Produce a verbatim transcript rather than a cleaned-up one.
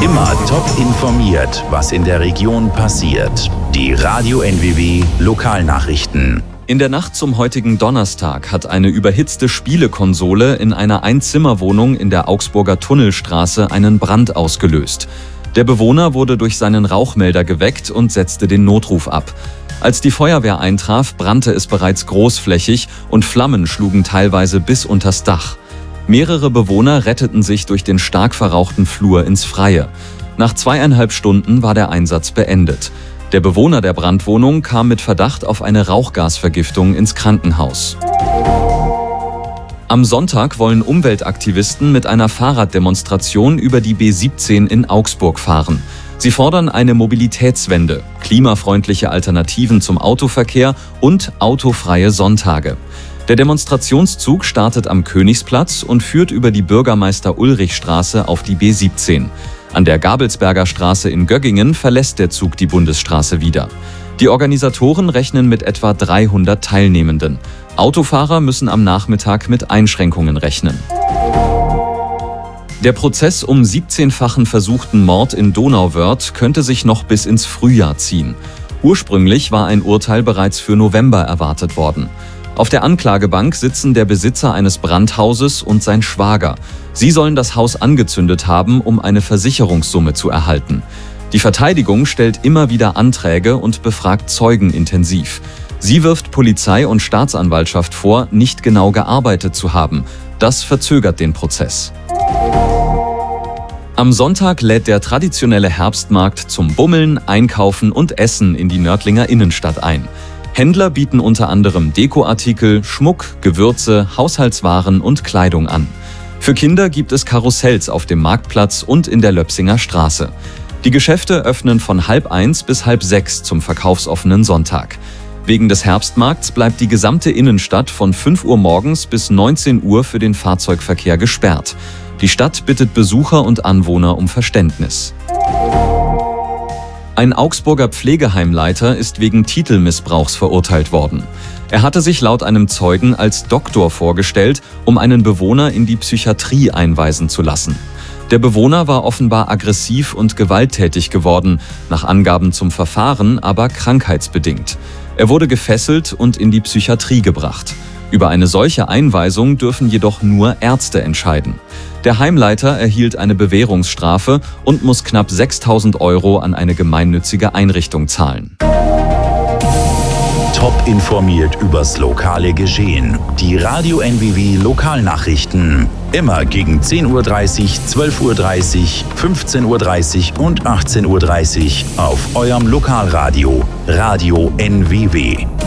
Immer top informiert, was in der Region passiert. Die Radio N W W Lokalnachrichten. In der Nacht zum heutigen Donnerstag hat eine überhitzte Spielekonsole in einer Einzimmerwohnung in der Augsburger Tunnelstraße einen Brand ausgelöst. Der Bewohner wurde durch seinen Rauchmelder geweckt und setzte den Notruf ab. Als die Feuerwehr eintraf, brannte es bereits großflächig und Flammen schlugen teilweise bis unters Dach. Mehrere Bewohner retteten sich durch den stark verrauchten Flur ins Freie. Nach zweieinhalb Stunden war der Einsatz beendet. Der Bewohner der Brandwohnung kam mit Verdacht auf eine Rauchgasvergiftung ins Krankenhaus. Am Sonntag wollen Umweltaktivisten mit einer Fahrraddemonstration über die B siebzehn in Augsburg fahren. Sie fordern eine Mobilitätswende, klimafreundliche Alternativen zum Autoverkehr und autofreie Sonntage. Der Demonstrationszug startet am Königsplatz und führt über die Bürgermeister-Ulrich-Straße auf die B siebzehn. An der Gabelsberger Straße in Göggingen verlässt der Zug die Bundesstraße wieder. Die Organisatoren rechnen mit etwa dreihundert Teilnehmenden. Autofahrer müssen am Nachmittag mit Einschränkungen rechnen. Der Prozess um siebzehnfachen versuchten Mord in Donauwörth könnte sich noch bis ins Frühjahr ziehen. Ursprünglich war ein Urteil bereits für November erwartet worden. Auf der Anklagebank sitzen der Besitzer eines Brandhauses und sein Schwager. Sie sollen das Haus angezündet haben, um eine Versicherungssumme zu erhalten. Die Verteidigung stellt immer wieder Anträge und befragt Zeugen intensiv. Sie wirft Polizei und Staatsanwaltschaft vor, nicht genau gearbeitet zu haben. Das verzögert den Prozess. Am Sonntag lädt der traditionelle Herbstmarkt zum Bummeln, Einkaufen und Essen in die Nördlinger Innenstadt ein. Händler bieten unter anderem Dekoartikel, Schmuck, Gewürze, Haushaltswaren und Kleidung an. Für Kinder gibt es Karussells auf dem Marktplatz und in der Löpsinger Straße. Die Geschäfte öffnen von halb eins bis halb sechs zum verkaufsoffenen Sonntag. Wegen des Herbstmarkts bleibt die gesamte Innenstadt von fünf Uhr morgens bis neunzehn Uhr für den Fahrzeugverkehr gesperrt. Die Stadt bittet Besucher und Anwohner um Verständnis. Ein Augsburger Pflegeheimleiter ist wegen Titelmissbrauchs verurteilt worden. Er hatte sich laut einem Zeugen als Doktor vorgestellt, um einen Bewohner in die Psychiatrie einweisen zu lassen. Der Bewohner war offenbar aggressiv und gewalttätig geworden, nach Angaben zum Verfahren aber krankheitsbedingt. Er wurde gefesselt und in die Psychiatrie gebracht. Über eine solche Einweisung dürfen jedoch nur Ärzte entscheiden. Der Heimleiter erhielt eine Bewährungsstrafe und muss knapp sechstausend Euro an eine gemeinnützige Einrichtung zahlen. Top informiert übers lokale Geschehen. Die Radio N W W Lokalnachrichten. Immer gegen zehn Uhr dreißig, zwölf Uhr dreißig, fünfzehn Uhr dreißig und achtzehn Uhr dreißig auf eurem Lokalradio. Radio N W W.